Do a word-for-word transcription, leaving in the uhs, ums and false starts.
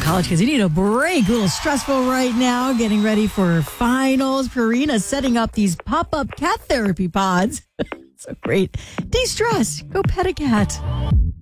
college kids, you need a break. A little stressful right now, getting ready for finals. Purina setting up these pop-up cat therapy pods. So great. De-stress. Go pet a cat.